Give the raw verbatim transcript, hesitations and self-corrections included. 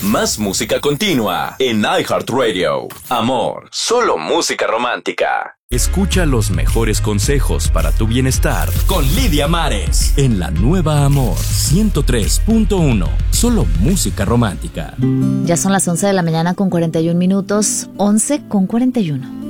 Más música continua en iHeartRadio. Amor, solo música romántica. Escucha los mejores consejos para tu bienestar con Lidia Mares en la nueva Amor ciento tres punto uno. Solo música romántica. Ya son las once de la mañana con cuarenta y un minutos. once con cuarenta y uno.